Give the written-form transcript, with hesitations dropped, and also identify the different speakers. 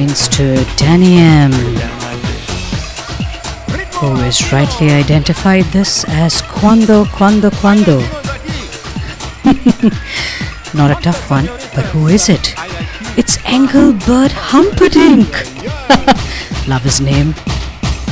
Speaker 1: points to Danny M, who has rightly identified this as Cuando. Not a tough one, but who is it? It's Engelbert Humperdinck. Love his name.